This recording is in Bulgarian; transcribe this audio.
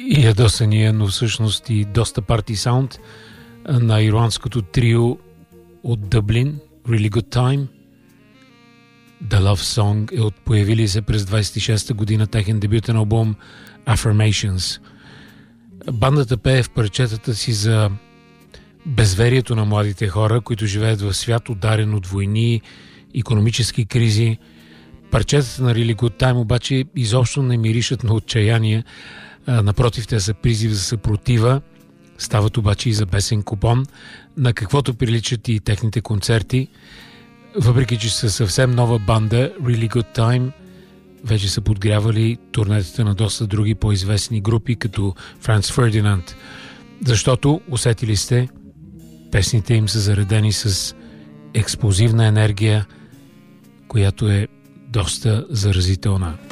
и ядосания, но всъщност и доста парти саунд на ирландското трио от Дъблин, Really Good Time. The Love Song е от появили се през 26-та година техен дебютен албум Affirmations. Бандата пее в парчетата си за безверието на младите хора, които живеят в свят ударен от войни, икономически кризи. Парчетата на Really Good Time обаче изобщо не миришат на отчаяние. Напротив, те са призив за съпротива. Стават обаче и за бесен купон, на каквото приличат и техните концерти. Въпреки че са съвсем нова банда, Really Good Time вече са подгрявали турнетата на доста други по-известни групи, като Franz Ferdinand. Защото, усетили сте, песните им са заредени с експлозивна енергия, която е доста заразителна.